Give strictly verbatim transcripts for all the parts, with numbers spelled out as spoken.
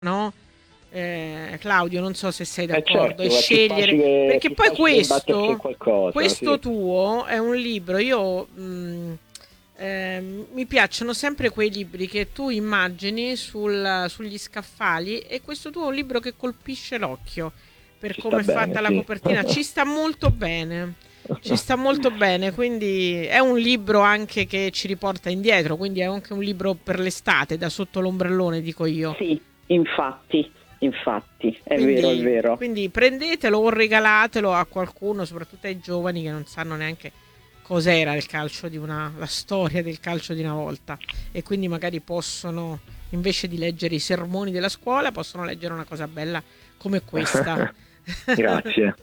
no? Eh, Claudio, non so se sei Eh d'accordo, certo, e è più scegliere, facile, è perché più poi facile imbattersi in questo, qualcosa, questo sì. tuo è un libro, io mh, ehm, mi piacciono sempre quei libri che tu immagini sul- sugli scaffali, e questo tuo è un libro che colpisce l'occhio per Ci sta come è bene, fatta la sì. copertina, ci sta molto bene. Ci sta molto bene, quindi è un libro anche che ci riporta indietro, quindi è anche un libro per l'estate, da sotto l'ombrellone, dico io. Sì, infatti, infatti, è vero, è Quindi, vero. quindi prendetelo o regalatelo a qualcuno, soprattutto ai giovani che non sanno neanche cos'era il calcio di una, la storia del calcio di una volta, e quindi magari possono, invece di leggere i sermoni della scuola, possono leggere una cosa bella come questa. Grazie.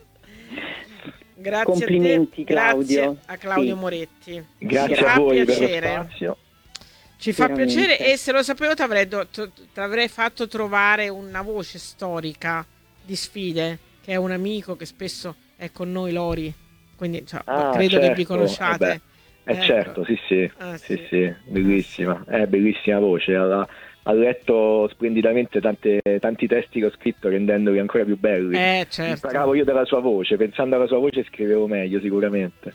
Grazie a te, Complimenti, grazie Claudio. a Claudio Sì, Moretti. Ci Grazie a fa voi per lo piacere. spazio. Ci fa veramente. piacere, e se lo sapevo ti avrei, do- t- t'avrei fatto trovare una voce storica di Sfide, che è un amico che spesso è con noi, Lori. Quindi cioè, Ah, credo che vi certo, eh beh, conosciate. eh Ecco. certo, sì, sì, Ah, sì, sì. sì, Ah, bellissima, sì. è bellissima voce, ha, ha letto splendidamente tante- tanti testi che ho scritto rendendoli ancora più belli. Eh, certo. Imparavo io dalla sua voce, pensando alla sua voce scrivevo meglio sicuramente.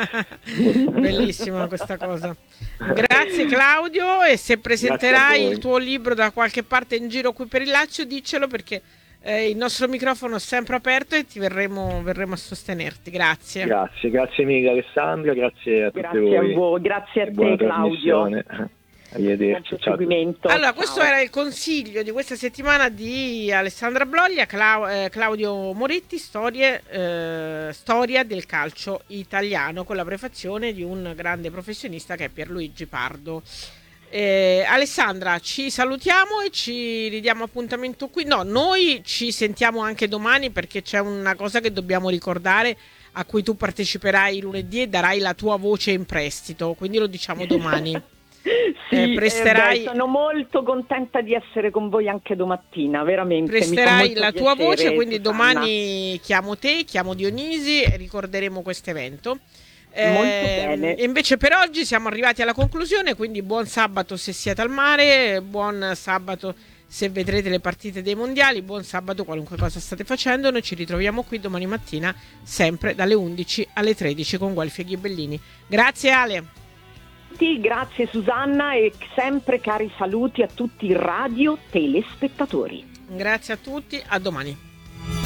Bellissima questa cosa. Grazie Claudio, e se Grazie a presenterai il voi. tuo libro da qualche parte in giro qui per il Lazio, diccelo, perché eh, il nostro microfono è sempre aperto e ti verremo, verremo a sostenerti. Grazie. Grazie, grazie mille Alessandra, grazie a tutti Grazie voi. a voi, grazie a E buona te, Claudio. trasmissione. Buon Arrivederci, ciao. proseguimento. Allora, questo Ciao. era il consiglio di questa settimana di Alessandra Bloglia, Clau- eh, Claudio Moretti, storie, eh, storia del calcio italiano, con la prefazione di un grande professionista che è Pierluigi Pardo. Eh, Alessandra, ci salutiamo e ci ridiamo appuntamento qui. No, noi ci sentiamo anche domani, perché c'è una cosa che dobbiamo ricordare, a cui tu parteciperai lunedì e darai la tua voce in prestito, quindi lo diciamo domani. Sì, Eh, presterai- eh beh, sono molto contenta di essere con voi anche domattina, veramente. mi fa Presterai molto la tua piacere, voce, quindi Susanna. domani chiamo te, chiamo Dionisi e ricorderemo questo evento. Molto bene. E invece per oggi siamo arrivati alla conclusione, quindi buon sabato se siete al mare, buon sabato se vedrete le partite dei mondiali, buon sabato qualunque cosa state facendo. Noi ci ritroviamo qui domani mattina, sempre dalle undici alle tredici, con Guelfi e Ghibellini. Grazie Ale. Sì, grazie Susanna, e sempre cari saluti a tutti i radio telespettatori. Grazie a tutti, a domani.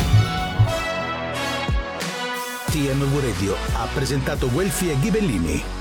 T M W Radio ha presentato Guelfi e Ghibellini,